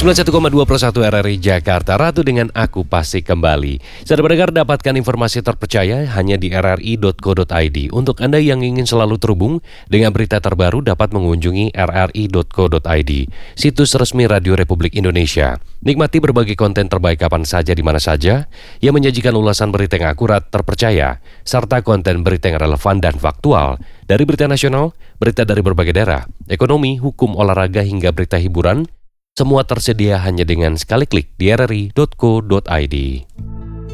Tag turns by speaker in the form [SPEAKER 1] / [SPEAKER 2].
[SPEAKER 1] 91,2 RRI Jakarta, Ratu dengan aku pasti kembali. Saudara pendengar, dapatkan informasi terpercaya hanya di rri.co.id. Untuk Anda yang ingin selalu terhubung dengan berita terbaru dapat mengunjungi rri.co.id, situs resmi Radio Republik Indonesia. Nikmati berbagai konten terbaik kapan saja di mana saja yang menyajikan ulasan berita yang akurat, terpercaya, serta konten berita yang relevan dan faktual dari berita nasional, berita dari berbagai daerah, ekonomi, hukum, olahraga hingga berita hiburan. Semua tersedia hanya dengan sekali klik di rri.co.id.